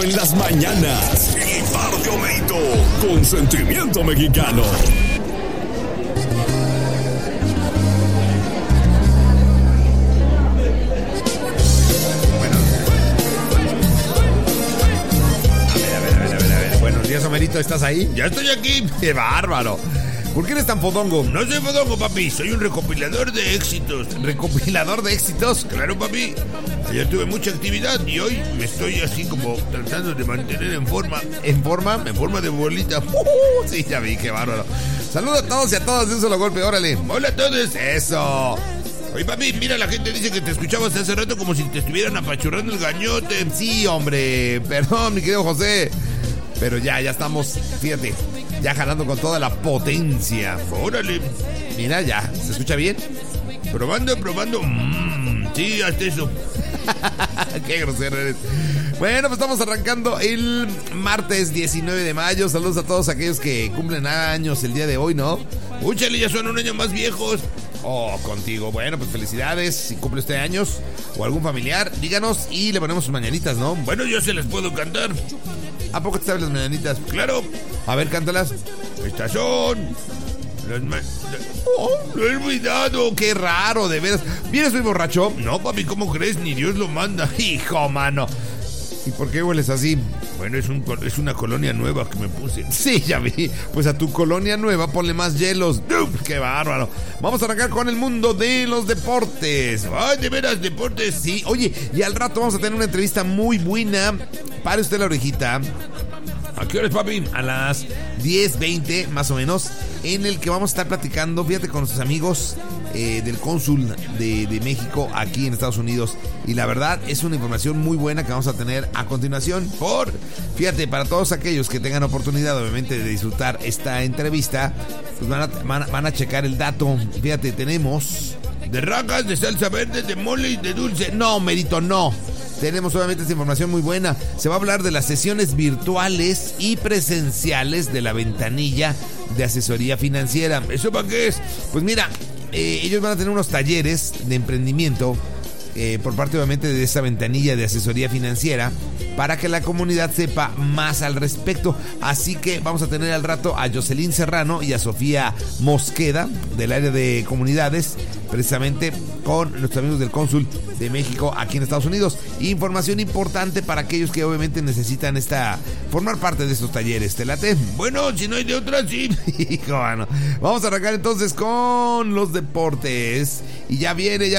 En las mañanas, el Bar de Homerito, con sentimiento mexicano. A ver. Buenos días, Homerito, ¿estás ahí? Ya estoy aquí. ¡Qué bárbaro! ¿Por qué eres tan fodongo? No soy fodongo, papi. Soy un recopilador de éxitos. ¿Recopilador de éxitos? Claro, papi. Ayer tuve mucha actividad y hoy me estoy así como tratando de mantener en forma. ¿En forma? En forma de bolita. Sí, ya vi, qué bárbaro. Saludos a todos y a todas de un solo golpe, órale. Hola a todos. Eso. Oye, papi, mira, la gente dice que te escuchabas hace rato como si te estuvieran apachurrando el gañote. Sí, hombre. Perdón, mi querido José. Pero ya estamos, fíjate, ya jalando con toda la potencia. Órale. Mira, ya, ¿se escucha bien? Probando. Sí, hasta eso. Qué grosero eres. Bueno, pues estamos arrancando el martes 19 de mayo. Saludos a todos aquellos que cumplen años el día de hoy, ¿no? Úchale, ya son un año más viejos. Oh, contigo. Bueno, pues felicidades. Si cumple usted años o algún familiar, díganos y le ponemos sus mañanitas, ¿no? Bueno, yo se las puedo cantar. ¿A poco te sabes las mañanitas? Claro. A ver, cántalas. Estas son Oh, lo he olvidado. Qué raro, de veras. ¿Vienes muy borracho? No, papi, ¿cómo crees? Ni Dios lo manda. Hijo, mano. ¿Y por qué hueles así? Bueno, es una colonia nueva que me puse. Sí, ya vi. Pues a tu colonia nueva ponle más hielos. ¡Qué bárbaro! Vamos a arrancar con el mundo de los deportes. ¡Ay, de veras, deportes! Sí, oye, y al rato vamos a tener una entrevista muy buena. Pare usted la orejita. ¿A qué hora es, papi? A las 10:20 más o menos, en el que vamos a estar platicando, fíjate, con nuestros amigos del cónsul de México aquí en Estados Unidos. Y la verdad es una información muy buena que vamos a tener a continuación. Fíjate, para todos aquellos que tengan oportunidad obviamente de disfrutar esta entrevista, pues van a checar el dato. Fíjate, tenemos de rajas, de salsa verde, de mole y de dulce. No, Merito, no. Tenemos obviamente esta información muy buena. Se va a hablar de las sesiones virtuales y presenciales de la ventanilla de asesoría financiera. ¿Eso para qué es? Pues mira, ellos van a tener unos talleres de emprendimiento por parte obviamente de esa ventanilla de asesoría financiera para que la comunidad sepa más al respecto. Así que vamos a tener al rato a Jocelyn Serrano y a Sofía Mosqueda del área de comunidades, precisamente con nuestros amigos del cónsul de México aquí en Estados Unidos. Información importante para aquellos que obviamente necesitan formar parte de estos talleres. ¿Te late? Bueno, si no hay de otra, sí. Hijo, bueno. Vamos a arrancar entonces con los deportes. Y ya viene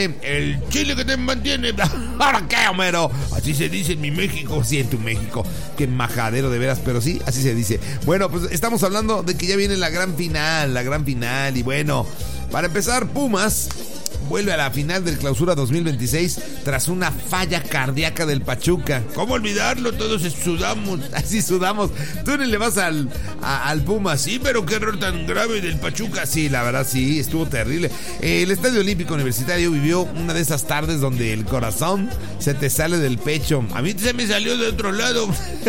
el chile que te mantiene. ¿Ahora qué, Homero? Así se dice en mi México. Sí, en tu México. Qué majadero de veras, pero sí, así se dice. Bueno, pues estamos hablando de que ya viene la gran final. Y bueno, para empezar, Pumas vuelve a la final del Clausura 2026 tras una falla cardíaca del Pachuca. ¿Cómo olvidarlo? Todos sudamos. Así sudamos. Tú ni le vas al Pumas. Sí, pero qué error tan grave del Pachuca. Sí, la verdad sí, estuvo terrible. El Estadio Olímpico Universitario vivió una de esas tardes donde el corazón se te sale del pecho. A mí se me salió de otro lado.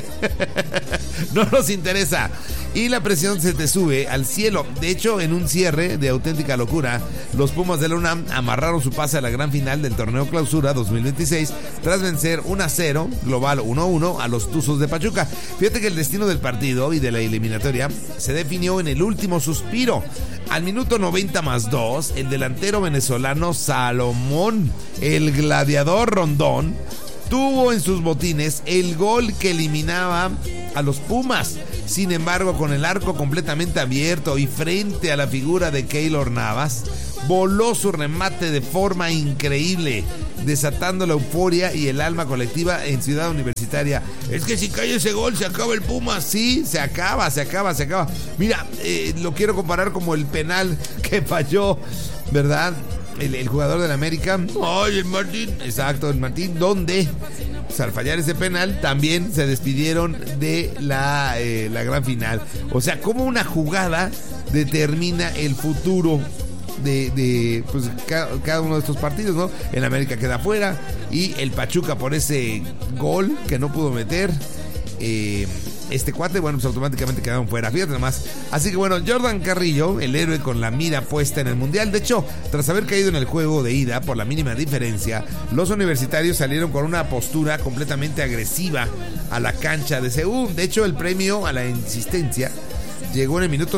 No nos interesa. Y la presión se te sube al cielo. De hecho, en un cierre de auténtica locura, los Pumas de la UNAM amarraron su pase a la gran final del torneo Clausura 2026 tras vencer 1-0, global 1-1 a los Tuzos de Pachuca. Fíjate que el destino del partido y de la eliminatoria se definió en el último suspiro. Al minuto 90+2, el delantero venezolano Salomón, el gladiador Rondón, tuvo en sus botines el gol que eliminaba a los Pumas. Sin embargo, con el arco completamente abierto y frente a la figura de Keylor Navas, voló su remate de forma increíble, desatando la euforia y el alma colectiva en Ciudad Universitaria. Es que si cae ese gol, se acaba el Pumas. Sí, se acaba. Mira, lo quiero comparar como el penal que falló, ¿verdad? El jugador del América. Ay, el Martín. Exacto, el Martín, donde pues, al fallar ese penal también se despidieron de la gran final. O sea, como una jugada determina el futuro de pues, cada uno de estos partidos, ¿no? El América queda fuera y el Pachuca por ese gol que no pudo meter este cuate, bueno, pues automáticamente quedaron fuera. Fíjate nomás. Así que bueno, Jordan Carrillo, el héroe con la mira puesta en el Mundial. De hecho, tras haber caído en el juego de ida por la mínima diferencia, los universitarios salieron con una postura completamente agresiva a la cancha de Seúl. De hecho, el premio a la insistencia llegó en el minuto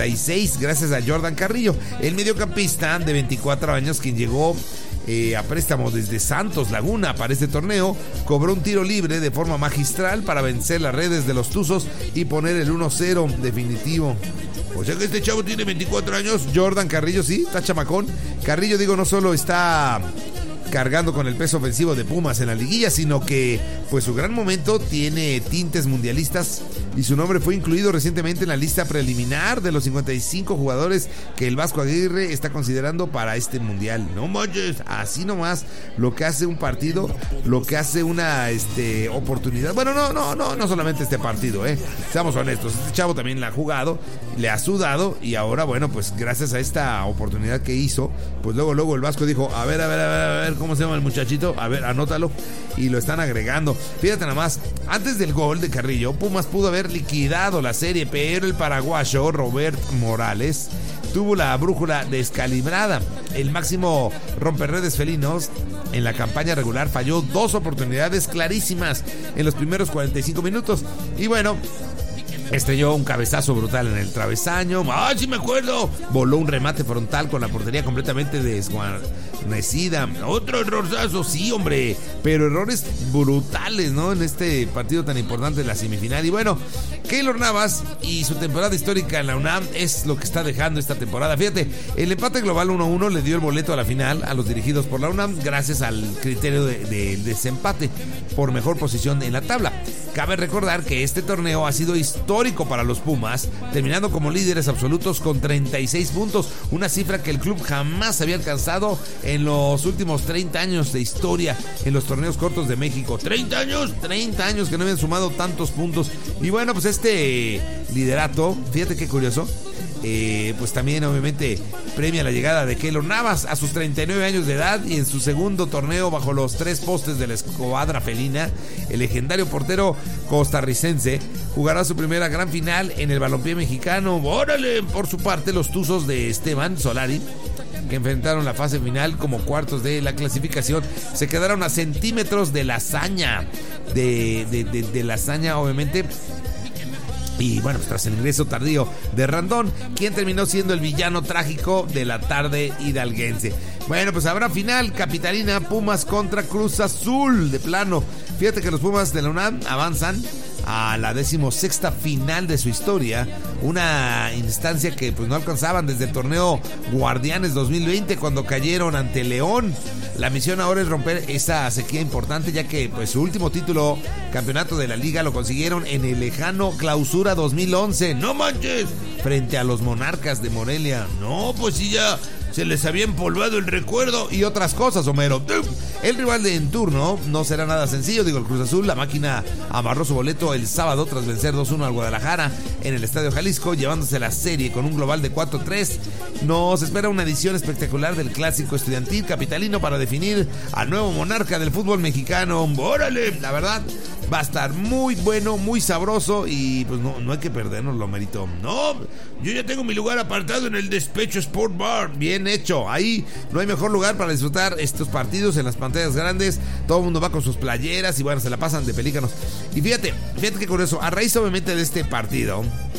56 gracias a Jordan Carrillo, el mediocampista de 24 años, quien llegó a préstamo desde Santos Laguna para este torneo. Cobró un tiro libre de forma magistral para vencer las redes de los Tuzos y poner el 1-0 definitivo. O sea que este chavo tiene 24 años. Jordan Carrillo, sí, está chamacón. Carrillo, digo, no solo está cargando con el peso ofensivo de Pumas en la liguilla, sino que pues su gran momento tiene tintes mundialistas y su nombre fue incluido recientemente en la lista preliminar de los 55 jugadores que el Vasco Aguirre está considerando para este mundial. No manches, así nomás lo que hace un partido, lo que hace una oportunidad. Bueno, no solamente este partido, seamos honestos, este chavo también la ha jugado, le ha sudado y ahora, bueno, pues gracias a esta oportunidad que hizo, pues luego el Vasco dijo, a ver, ¿cómo se llama el muchachito? A ver, anótalo. Y lo están agregando. Fíjate nada más, antes del gol de Carrillo, Pumas pudo haber liquidado la serie, pero el paraguayo Robert Morales tuvo la brújula descalibrada. El máximo romperredes felinos en la campaña regular falló 2 oportunidades clarísimas en los primeros 45 minutos. Y bueno, estrelló un cabezazo brutal en el travesaño. ¡Ah, sí me acuerdo! Voló un remate frontal con la portería completamente desguarnecida. Otro errorzazo, sí, hombre. Pero errores brutales, ¿no? En este partido tan importante de la semifinal. Y bueno, Keylor Navas y su temporada histórica en la UNAM es lo que está dejando esta temporada. Fíjate, el empate global 1-1 le dio el boleto a la final a los dirigidos por la UNAM gracias al criterio de desempate por mejor posición en la tabla. Cabe recordar que este torneo ha sido histórico para los Pumas, terminando como líderes absolutos con 36 puntos, una cifra que el club jamás había alcanzado en los últimos 30 años de historia en los torneos cortos de México. ¿30 años? 30 años que no habían sumado tantos puntos. Y bueno, pues este liderato, fíjate qué curioso, pues también obviamente premia la llegada de Keylor Navas a sus 39 años de edad y en su segundo torneo bajo los 3 postes de la escuadra felina. El legendario portero costarricense jugará su primera gran final en el balompié mexicano. ¡Órale! Por su parte, los Tuzos de Esteban Solari, que enfrentaron la fase final como cuartos de la clasificación, se quedaron a centímetros de la hazaña de la hazaña, obviamente. Y bueno, pues tras el ingreso tardío de Randón, quien terminó siendo el villano trágico de la tarde hidalguense. Bueno, pues habrá final capitalina, Pumas contra Cruz Azul, de plano. Fíjate que los Pumas de la UNAM avanzan a la 16ª final de su historia, una instancia que pues no alcanzaban desde el torneo Guardianes 2020 cuando cayeron ante León. La misión ahora es romper esa sequía importante, ya que pues su último título, campeonato de la liga, lo consiguieron en el lejano Clausura 2011. ¡No manches! Frente a los Monarcas de Morelia. No, pues sí, ya se les había empolvado el recuerdo. Y otras cosas, Homero. El rival de en turno no será nada sencillo, digo, el Cruz Azul. La máquina amarró su boleto el sábado tras vencer 2-1 al Guadalajara en el Estadio Jalisco, llevándose la serie con un global de 4-3. Nos espera una edición espectacular del clásico estudiantil capitalino para definir al nuevo monarca del fútbol mexicano. ¡Órale! La verdad, va a estar muy bueno, muy sabroso y pues no hay que perdernoslo, Merito. No, yo ya tengo mi lugar apartado en el Despecho Sport Bar. Bien hecho, ahí no hay mejor lugar para disfrutar estos partidos en las pantallas grandes. Todo el mundo va con sus playeras y bueno, se la pasan de pelícanos. Y fíjate qué curioso, a raíz obviamente de este partido,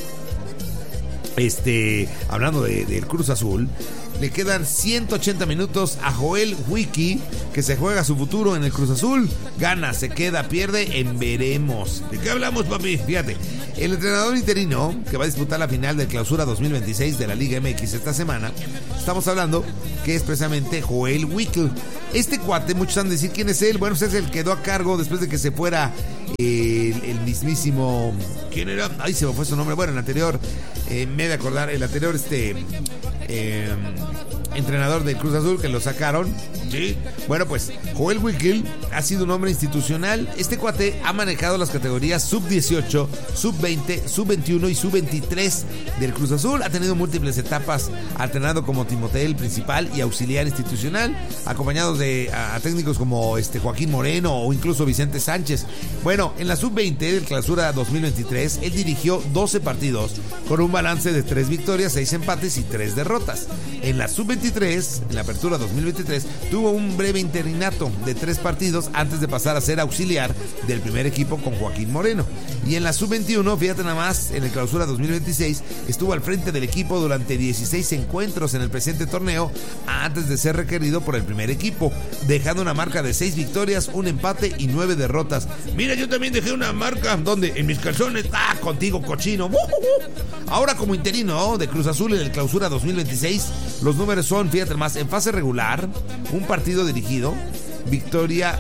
hablando del Cruz Azul, le quedan 180 minutos a Joel Wiki, que se juega su futuro en el Cruz Azul. Gana, se queda, pierde, en veremos. ¿De qué hablamos, papi? Fíjate, el entrenador interino que va a disputar la final de Clausura 2026 de la Liga MX esta semana, estamos hablando que es precisamente Joel Wiki. Este cuate, muchos han de decir quién es él. Bueno, pues es el que quedó a cargo después de que se fuera el mismísimo... ¿Quién era? Ay, se me fue su nombre. Bueno, el anterior, me he de acordar, el anterior entrenador del Cruz Azul, que lo sacaron. Sí, sí. Bueno, pues Joel Wickel ha sido un hombre institucional. Este cuate ha manejado las categorías sub-18, sub-20, sub-21 y sub-23 del Cruz Azul. Ha tenido múltiples etapas, alternando como Timotel principal y auxiliar institucional, acompañados de a técnicos como Joaquín Moreno o incluso Vicente Sánchez. Bueno, en la sub-20 del Clausura 2023, él dirigió 12 partidos con un balance de 3 victorias, 6 empates y 3 derrotas. En la sub-23, en la apertura 2023, tuvo un breve interinato de 3 partidos antes de pasar a ser auxiliar del primer equipo con Joaquín Moreno. Y en la sub-21, fíjate nada más, en el Clausura 2026, estuvo al frente del equipo durante 16 encuentros en el presente torneo antes de ser requerido por el primer equipo, dejando una marca de 6 victorias, 1 empate y 9 derrotas. Mira, yo también dejé una marca. ¿Dónde? En mis calzones. Ah, contigo, cochino. Ahora como interino de Cruz Azul en el Clausura 2026, los números son, fíjate más, en fase regular, un partido dirigido, victoria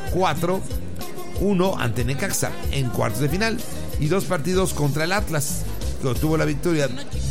4-1 ante Necaxa en cuartos de final y 2 partidos contra el Atlas, que obtuvo la victoria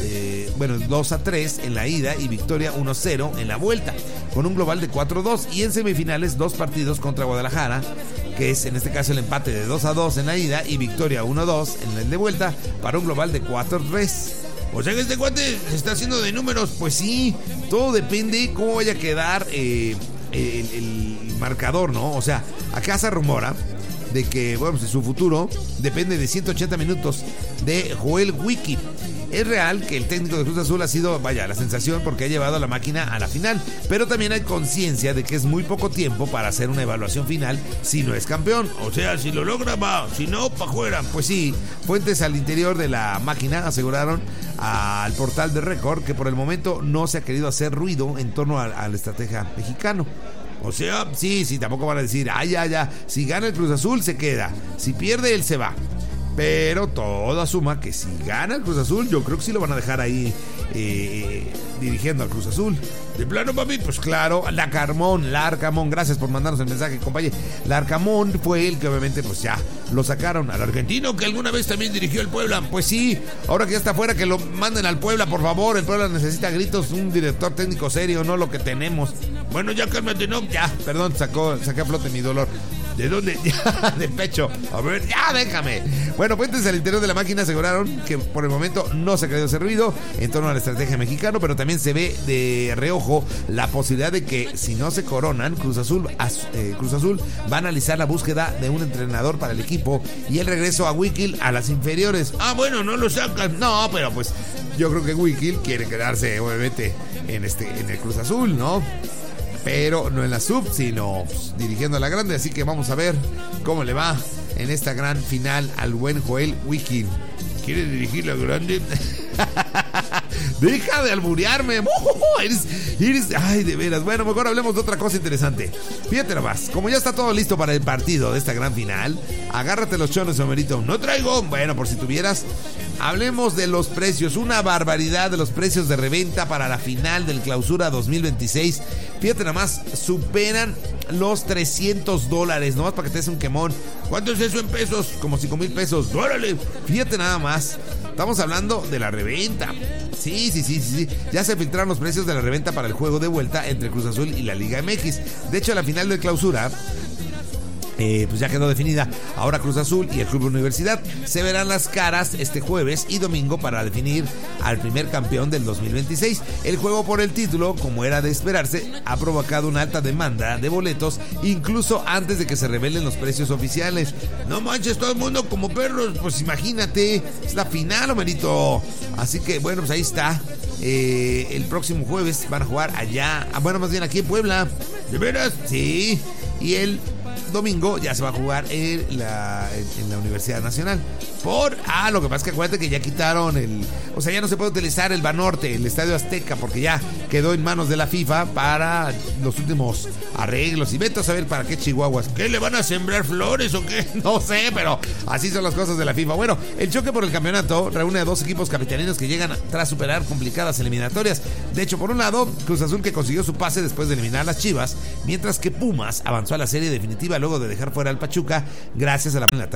2-3 en la ida y victoria 1-0 en la vuelta, con un global de 4-2, y en semifinales 2 partidos contra Guadalajara, que es en este caso el empate de 2-2 en la ida y victoria 1-2 en el de vuelta, para un global de 4-3. O sea que este cuate se está haciendo de números. Pues sí, todo depende cómo vaya a quedar el marcador, ¿no? O sea, acá se rumora de que, bueno, pues su futuro depende de 180 minutos de Joel Wickel. Es real que el técnico de Cruz Azul ha sido, la sensación porque ha llevado a la máquina a la final, pero también hay conciencia de que es muy poco tiempo para hacer una evaluación final si no es campeón. O sea, si lo logra va, si no, pa' fuera. Pues sí, fuentes al interior de la máquina aseguraron al portal de Récord que por el momento no se ha querido hacer ruido en torno a la estrategia mexicano. O sea, sí, tampoco van a decir, ya, si gana el Cruz Azul se queda, si pierde él se va. Pero todo asuma que si gana el Cruz Azul, yo creo que sí lo van a dejar ahí dirigiendo al Cruz Azul. ¿De plano, papi? Pues claro, Larcamón, gracias por mandarnos el mensaje, compañero. Larcamón fue el que obviamente pues ya lo sacaron al argentino, que alguna vez también dirigió el Puebla. Pues sí, ahora que ya está afuera, que lo manden al Puebla, por favor. El Puebla necesita gritos, un director técnico serio, no lo que tenemos. Bueno, ya cálmate, ¿no? Ya, perdón, saqué a flote mi dolor. ¿De dónde? Ya, de pecho. A ver, ya, déjame. Bueno, fuentes al interior de la máquina aseguraron que por el momento no se ha querido hacer ruido en torno a la estrategia mexicana, pero también se ve de reojo la posibilidad de que si no se coronan, Cruz Azul va a analizar la búsqueda de un entrenador para el equipo y el regreso a Wickel a las inferiores. Ah, bueno, no lo sacan. No, pero pues yo creo que Wickel quiere quedarse obviamente en el Cruz Azul, ¿no? Pero no en la sub, sino dirigiendo a la grande. Así que vamos a ver cómo le va en esta gran final al buen Joel Wickel. ¿Quiere dirigir la grande? Deja de alburearme. Eres, ay, de veras. Bueno, mejor hablemos de otra cosa interesante. Fíjate nomás, como ya está todo listo para el partido de esta gran final, agárrate los chones, Homerito. No traigo. Bueno, por si tuvieras. Hablemos de los precios, una barbaridad de los precios de reventa para la final del Clausura 2026. Fíjate nada más, superan los $300, nomás para que te des un quemón. ¿Cuánto es eso en pesos? Como 5,000 pesos. ¡Órale! Fíjate nada más, estamos hablando de la reventa. Sí. Ya se filtraron los precios de la reventa para el juego de vuelta entre Cruz Azul y la Liga MX. De hecho, la final del Clausura pues ya quedó definida. Ahora Cruz Azul y el Club Universidad se verán las caras este jueves y domingo para definir al primer campeón del 2026. El juego por el título, como era de esperarse, ha provocado una alta demanda de boletos, incluso antes de que se revelen los precios oficiales. No manches, todo el mundo como perros. Pues imagínate, es la final, Homerito. Así que bueno, pues ahí está. El próximo jueves van a jugar allá, más bien aquí en Puebla. ¿De veras? Sí. Y el domingo ya se va a jugar en la Universidad Nacional. Lo que pasa es que acuérdate que ya quitaron ya no se puede utilizar el Banorte, el Estadio Azteca, porque ya quedó en manos de la FIFA para los últimos arreglos. Y vete a saber para qué chihuahuas. ¿Qué, le van a sembrar flores o qué? No sé, pero así son las cosas de la FIFA. Bueno, el choque por el campeonato reúne a 2 equipos capitalinos que llegan tras superar complicadas eliminatorias. De hecho, por un lado, Cruz Azul, que consiguió su pase después de eliminar a las Chivas, mientras que Pumas avanzó a la serie definitiva luego de dejar fuera al Pachuca gracias a la